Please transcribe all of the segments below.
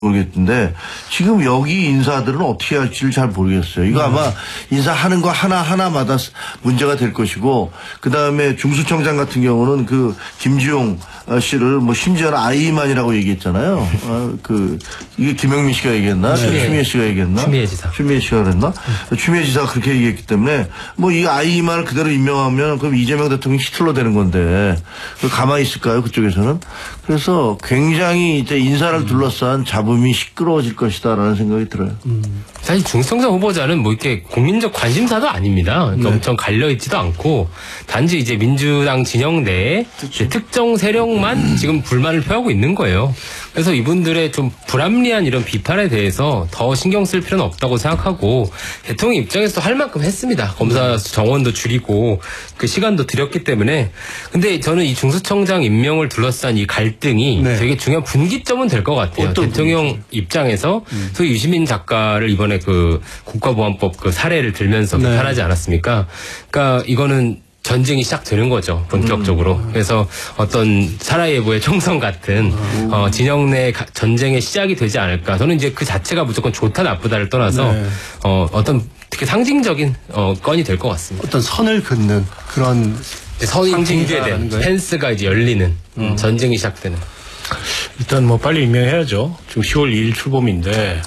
모르겠는데 지금 여기 인사들은 어떻게 할지를 잘 모르겠어요. 이거 아마 인사하는 거 하나하나마다 문제가 될 것이고, 그 다음에 중수청장 같은 경우는 그 김주용 씨를 뭐 심지어는 아이만이라고 얘기했잖아요. 이게 김영민 씨가 얘기했나? 네. 추미애 씨가 얘기했나? 추미애 씨가 그랬나? 추미애 지사가 그렇게 얘기했기 때문에 뭐 이 아이만을 그대로 임명하면 그럼 이재명 대통령이 히틀러 되는 건데 가만히 있을까요? 그쪽에서는? 그래서 굉장히 이제 인사를 둘러싼 잡음이 시끄러워질 것이다라는 생각이 들어요. 사실 중수청장 후보자는 뭐 이렇게 국민적 관심사도 아닙니다. 네. 엄청 갈려있지도 않고 단지 이제 민주당 진영 내에 특정 세력만 지금 불만을 표하고 있는 거예요. 그래서 이분들의 좀 불합리한 이런 비판에 대해서 더 신경 쓸 필요는 없다고 생각하고, 대통령 입장에서도 할 만큼 했습니다. 검사 정원도 줄이고 그 시간도 들였기 때문에. 근데 저는 이 중수청장 임명을 둘러싼 이 갈등이 네. 되게 중요한 분기점은 될 것 같아요. 대통령 입장에서 소위 유시민 작가를 이번에 그 국가보안법 그 사례를 들면서 네. 비판하지 않았습니까? 그러니까 이거는 전쟁이 시작되는 거죠, 본격적으로. 그래서 어떤 사라예보의 총선 같은 진영 내 전쟁의 시작이 되지 않을까. 저는 이제 그 자체가 무조건 좋다 나쁘다를 떠나서 네. 어떤 되게 상징적인 건이 될 것 같습니다. 어떤 선을 긋는 그런 선이 붕괴된 펜스가 이제 열리는 전쟁이 시작되는. 일단 뭐 빨리 임명해야죠. 지금 10월 2일 출범인데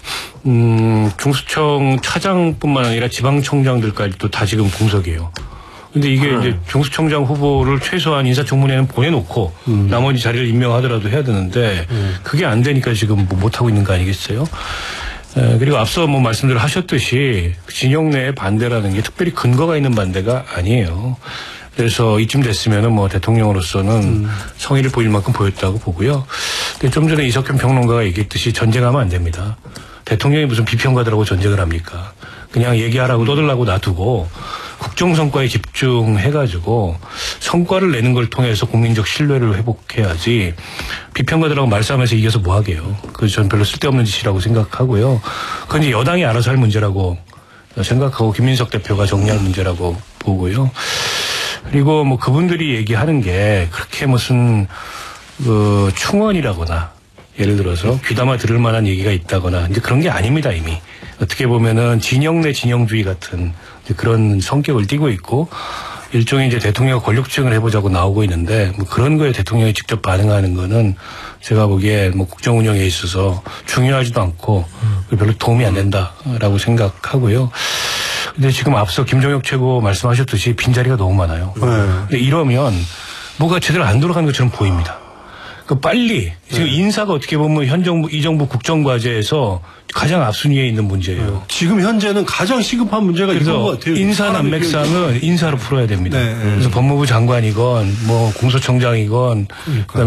중수청 차장뿐만 아니라 지방청장들까지도 다 지금 공석이에요. 근데 이게 이제 중수청장 후보를 최소한 인사청문회는 보내놓고 나머지 자리를 임명하더라도 해야 되는데 그게 안 되니까 지금 뭐 못하고 있는 거 아니겠어요? 그리고 앞서 뭐 말씀들 하셨듯이 진영 내의 반대라는 게 특별히 근거가 있는 반대가 아니에요. 그래서 이쯤 됐으면은 뭐 대통령으로서는 성의를 보일 만큼 보였다고 보고요. 근데 좀 전에 이석현 평론가가 얘기했듯이 전쟁하면 안 됩니다. 대통령이 무슨 비평가들하고 전쟁을 합니까? 그냥 얘기하라고 떠들라고 놔두고 국정 성과에 집중해가지고 성과를 내는 걸 통해서 국민적 신뢰를 회복해야지 비평가들하고 말싸움해서 이겨서 뭐 하게요. 그래서 저는 별로 쓸데없는 짓이라고 생각하고요. 그건 이제 여당이 알아서 할 문제라고 생각하고 김민석 대표가 정리할 문제라고 보고요. 그리고 뭐 그분들이 얘기하는 게 그렇게 무슨 충언이라거나 예를 들어서 귀담아 들을 만한 얘기가 있다거나 이제 그런 게 아닙니다. 이미 어떻게 보면은 진영 내 진영주의 같은 그런 성격을 띠고 있고, 일종의 이제 대통령 권력주행을 해보자고 나오고 있는데 뭐 그런 거에 대통령이 직접 반응하는 거는 제가 보기에 뭐 국정 운영에 있어서 중요하지도 않고 별로 도움이 안 된다라고 생각하고요. 근데 지금 앞서 김종혁 최고 말씀하셨듯이 빈자리가 너무 많아요. 근데 이러면 뭐가 제대로 안 돌아가는 것처럼 보입니다. 그 빨리 지금 인사가 어떻게 보면 현 정부 이 정부 국정 과제에서 가장 앞순위에 있는 문제예요. 지금 현재는 가장 시급한 문제가 이런 것 같아요. 인사 난맥상은 인사로 풀어야 됩니다. 네. 그래서 법무부 장관이건 뭐 공소청장이건 그다음에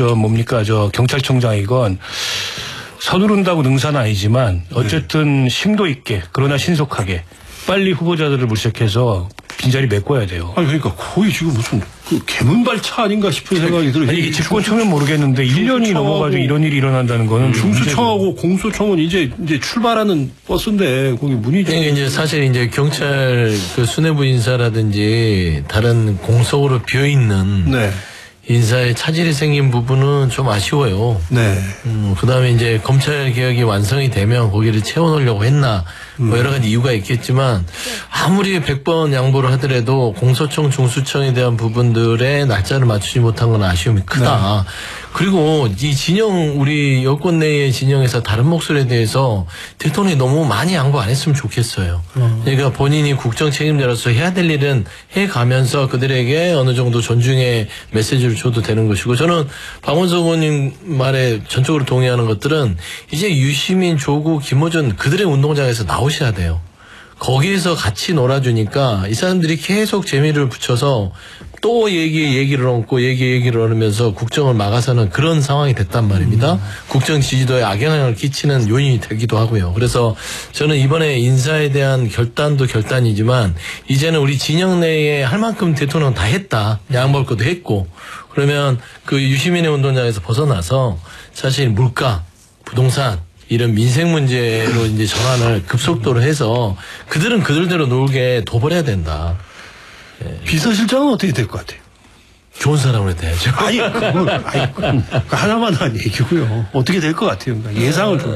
경찰청장이건 서두른다고 능사는 아니지만 어쨌든 심도 있게 그러나 신속하게 빨리 후보자들을 물색해서 빈자리 메꿔야 돼요. 아니 그러니까 거의 지금 무슨 그 개문발차 아닌가 싶은 생각이 들어요. 이게 집권 초면 모르겠는데 1년이 넘어가지고 이런 일이 일어난다는 거는 중수청하고 공소청은 이제 출발하는 버스인데 거기 문이 좀 이제 사실 이제 경찰 그 수뇌부 인사라든지 다른 공석으로 비어 있는 네. 인사에 차질이 생긴 부분은 좀 아쉬워요. 네. 그다음에 이제 검찰 개혁이 완성이 되면 거기를 채워놓으려고 했나 뭐 여러 가지 이유가 있겠지만 아무리 100번 양보를 하더라도 공소청 중수청에 대한 부분들의 날짜를 맞추지 못한 건 아쉬움이 크다. 네. 그리고 이 진영 우리 여권 내의 진영에서 다른 목소리에 대해서 대통령이 너무 많이 양보 안 했으면 좋겠어요. 그러니까 본인이 국정 책임자로서 해야 될 일은 해가면서 그들에게 어느 정도 존중의 메시지를 줘도 되는 것이고, 저는 박원석 의원님 말에 전적으로 동의하는 것들은 이제 유시민, 조국, 김어준 그들의 운동장에서 나오셔야 돼요. 거기에서 같이 놀아주니까 이 사람들이 계속 재미를 붙여서 또 얘기를 얹고 얘기를 얹으면서 국정을 막아서는 그런 상황이 됐단 말입니다. 국정 지지도에 악영향을 끼치는 요인이 되기도 하고요. 그래서 저는 이번에 인사에 대한 결단도 결단이지만 이제는 우리 진영 내에 할 만큼 대통령 다 했다. 양보할 것도 했고, 그러면 그 유시민의 운동장에서 벗어나서 사실 물가, 부동산 이런 민생 문제로 이제 전환을 급속도로 해서 그들은 그들대로 놀게 둬버려야 된다. 비서실장은 어떻게 될 것 같아요? 좋은 사람으로 돼야죠. 아니, 그건 하나만 한 얘기고요. 어떻게 될 것 같아요. 그러니까 예상을 좀.